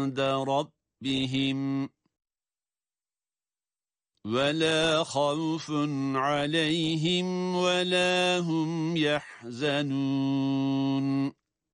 عِندَ رَبِّهِمْ وَلَا خَوْفٌ عَلَيْهِمْ وَلَا هُمْ يَحْزَنُونَ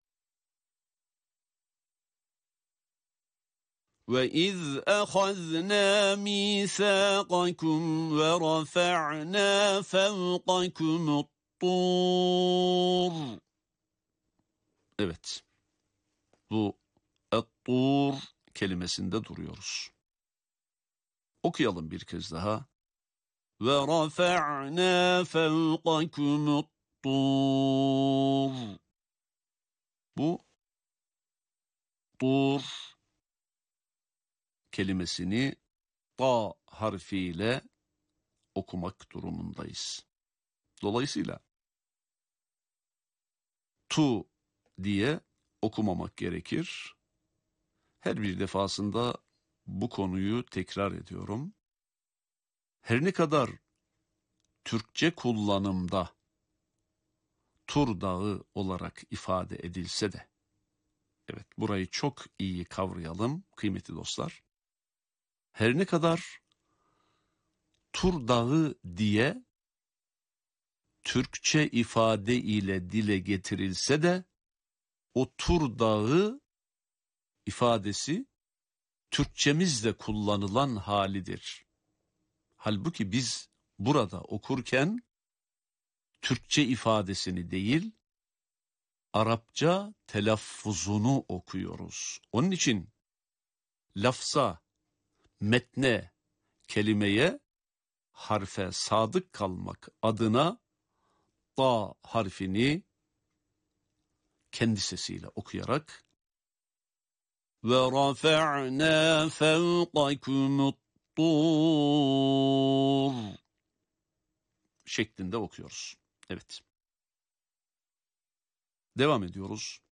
وَإِذْ أَخَذْنَا مِيثَاقَكُمْ وَرَفَعْنَا فَوْقَكُمُ الطُّورَ. Evet, bu et-tur kelimesinde duruyoruz. Okuyalım bir kez daha. وَرَفَعْنَا فَوْقَكُمُ الطُّورَ. Bu tur kelimesini ta harfiyle okumak durumundayız. Dolayısıyla tu diye okumamak gerekir. Her bir defasında bu konuyu tekrar ediyorum. Her ne kadar Türkçe kullanımda Tur Dağı olarak ifade edilse de, evet, burayı çok iyi kavrayalım kıymetli dostlar. Her ne kadar Tur Dağı diye Türkçe ifade ile dile getirilse de o Tur Dağı ifadesi Türkçemizde kullanılan halidir. Halbuki biz burada okurken Türkçe ifadesini değil, Arapça telaffuzunu okuyoruz. Onun için lafza, metne, kelimeye, harfe sadık kalmak adına ta harfini kendi sesiyle okuyarak ve rafa'na fevkakumut tur şeklinde okuyoruz. Evet. Devam ediyoruz.